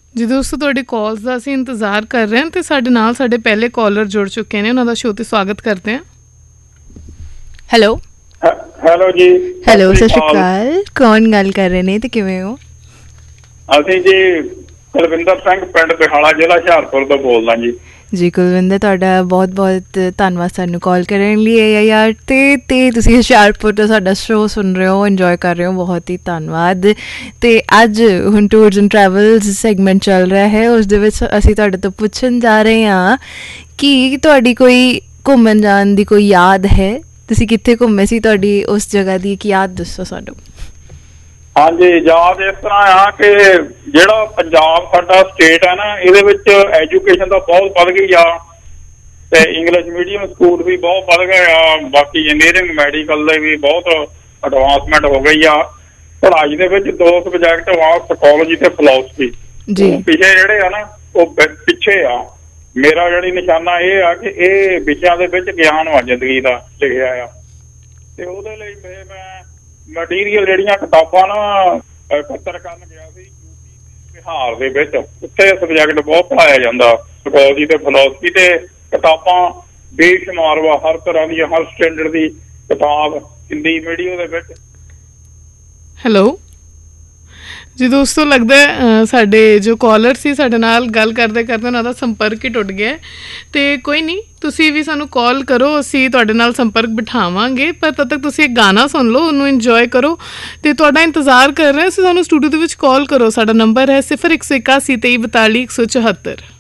ਜੀ ਦੋਸਤੋ, ਤੁਹਾਡੀ ਕਾਲਸ ਦਾ ਅਸੀਂ ਇੰਤਜ਼ਾਰ ਕਰ ਰਹੇ ਹਾਂ ਅਤੇ ਸਾਡੇ ਨਾਲ ਸਾਡੇ ਪਹਿਲੇ ਕਾਲਰ ਜੁੜ ਚੁੱਕੇ ਨੇ। ਉਹਨਾਂ ਦਾ ਸ਼ੋਅ 'ਤੇ ਸਵਾਗਤ ਕਰਦੇ ਹਾਂ। ਹੈਲੋ ਹੈਲੋ ਜੀ। ਹੈਲੋ, ਸਤਿ ਸ਼੍ਰੀ ਅਕਾਲ। ਕੌਣ ਗੱਲ ਕਰ ਰਹੇ ਨੇ ਤੇ ਕਿਵੇਂ ਹੋ? ਅਸੀਂ ਜੀ ਕੁਲਵਿੰਦਰ ਸਿੰਘ, ਪਿੰਡ ਬਿਹਾਲਾ, ਜ਼ਿਲ੍ਹਾ ਹੁਸ਼ਿਆਰਪੁਰ ਤੋਂ ਬੋਲਦਾ ਜੀ ਕੁਲਵਿੰਦਰ, ਤੁਹਾਡਾ ਬਹੁਤ ਬਹੁਤ ਧੰਨਵਾਦ ਸਾਨੂੰ ਕਾਲ ਕਰਨ ਲਈ ਯਾਰ। ਤੇ ਤੁਸੀਂ ਹੁਸ਼ਿਆਰਪੁਰ ਤੋਂ ਸਾਡਾ ਸ਼ੋਅ ਸੁਣ ਰਹੇ ਹੋ, ਇੰਜੋਏ ਕਰ ਰਹੇ ਹੋ, ਬਹੁਤ ਹੀ ਧੰਨਵਾਦ। ਅਤੇ ਅੱਜ ਹੁਣ ਟੂਰਸ ਐਂਡ ਟਰੈਵਲਸ ਸੈਗਮੈਂਟ ਚੱਲ ਰਿਹਾ ਹੈ, ਉਸ ਦੇ ਵਿੱਚ ਅਸੀਂ ਤੁਹਾਡੇ ਤੋਂ ਪੁੱਛਣ ਜਾ ਰਹੇ ਹਾਂ ਕਿ ਤੁਹਾਡੀ ਕੋਈ ਘੁੰਮਣ ਜਾਣ ਦੀ ਕੋਈ ਯਾਦ ਹੈ? ਤੁਸੀਂ ਕਿੱਥੇ ਘੁੰਮੇ ਸੀ? ਤੁਹਾਡੀ ਉਸ ਜਗ੍ਹਾ ਦੀ ਇੱਕ ਯਾਦ ਦੱਸੋ ਸਾਨੂੰ। ਹਾਂਜੀ, ਯਾਦ ਇਸ ਤਰ੍ਹਾਂ ਆ ਕਿ ਜਿਹੜਾ ਪੰਜਾਬ ਸਾਡਾ ਸਟੇਟ ਹੈ ਨਾ, ਇਹਦੇ ਵਿੱਚ ਐਜੂਕੇਸ਼ਨ ਤਾਂ ਬਹੁਤ ਵੱਧ ਗਈ ਆ ਤੇ ਇੰਗਲਿਸ਼ ਮੀਡੀਅਮ ਸਕੂਲ ਵੀ ਬਹੁਤ ਵੱਧ ਗਏ ਆ। ਬਾਕੀ ਇੰਜੀਨੀਅਰਿੰਗ, ਮੈਡੀਕਲ ਦੇ ਵੀ ਬਹੁਤ ਐਡਵਾਂਸਮੈਂਟ ਹੋ ਗਈ ਆ। ਪੜ੍ਹਾਈ ਦੇ ਵਿੱਚ ਦੋ ਸਬਜੈਕਟ ਆ, ਸਾਈਕੋਲੋਜੀ ਤੇ ਫਿਲਾਸਫੀ। ਵਿਸ਼ੇ ਜਿਹੜੇ ਆ ਨਾ ਉਹ ਪਿੱਛੇ ਆ। ਮੇਰਾ ਜਿਹੜੀ ਨਿਸ਼ਾਨਾ ਇਹ ਆ ਕਿ ਇਹ ਵਿਸ਼ਿਆਂ ਦੇ ਵਿੱਚ ਗਿਆਨ ਵਾ ਜ਼ਿੰਦਗੀ ਦਾ ਲਿਖਿਆ ਆ, ਤੇ ਉਹਦੇ ਲਈ ਮੈਂ ਮਟੀਰੀਅਲ ਜਿਹੜੀਆਂ ਕਿਤਾਬਾਂ ਨਾ ਇਕੱਤਰ ਕਰਨ ਗਿਆ ਸੀ ਯੂਪੀ ਬਿਹਾਰ ਦੇ ਵਿੱਚ। ਉੱਥੇ ਸਬਜੈਕਟ ਬਹੁਤ ਪੜ੍ਹਾਇਆ ਜਾਂਦਾ, ਸਾਈਕੋਲੋਜੀ ਤੇ ਫਿਲਾਸਫੀ, ਤੇ ਕਿਤਾਬਾਂ ਬੇਸ਼ੁਮਾਰ ਵਾ, ਹਰ ਤਰ੍ਹਾਂ ਦੀ, ਹਰ ਸਟੈਂਡਰਡ ਦੀ ਕਿਤਾਬ ਹਿੰਦੀ ਮੀਡੀਅਮ ਦੇ ਵਿੱਚ। ਹੈਲੋ ਜੀ ਦੋਸਤੋ, ਲੱਗਦਾ ਸਾਡੇ ਜੋ ਕਾਲਰ ਸੀ ਸਾਡੇ ਨਾਲ ਗੱਲ ਕਰਦੇ ਕਰਦੇ ਉਹਨਾਂ ਦਾ ਸੰਪਰਕ ਹੀ ਟੁੱਟ ਗਿਆ। ਅਤੇ ਕੋਈ ਨਹੀਂ, ਤੁਸੀਂ ਵੀ ਸਾਨੂੰ ਕਾਲ ਕਰੋ, ਅਸੀਂ ਤੁਹਾਡੇ ਨਾਲ ਸੰਪਰਕ ਬਿਠਾਵਾਂਗੇ। ਪਰ ਤਦ ਤੱਕ ਤੁਸੀਂ ਇੱਕ ਗਾਣਾ ਸੁਣ ਲਓ, ਉਹਨੂੰ ਇੰਜੋਏ ਕਰੋ ਅਤੇ ਤੁਹਾਡਾ ਇੰਤਜ਼ਾਰ ਕਰ ਰਹੇ ਅਸੀਂ। ਸਾਨੂੰ ਸਟੂਡੀਓ ਦੇ ਵਿੱਚ ਕਾਲ ਕਰੋ। ਸਾਡਾ ਨੰਬਰ ਹੈ 0181 2342 174।